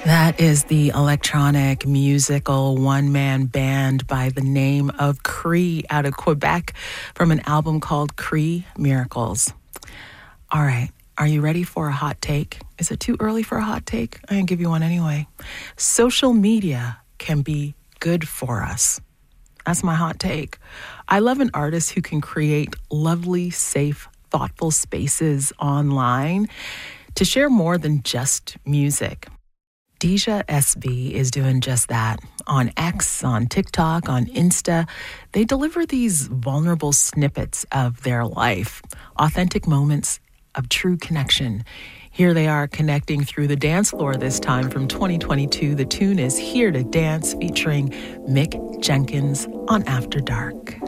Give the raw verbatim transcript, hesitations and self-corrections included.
That is the electronic musical one-man band by the name of Cree out of Quebec from an album called Cree Miracles. All right, are you ready for a hot take? Is it too early for a hot take? I can give you one anyway. Social media can be good for us. That's my hot take. I love an artist who can create lovely, safe, thoughtful spaces online to share more than just music. Deja S B is doing just that. On X, on TikTok, on Insta, they deliver these vulnerable snippets of their life, authentic moments of true connection. Here they are connecting through the dance floor this time from twenty twenty-two. The tune is Here to Dance featuring Mick Jenkins on After Dark.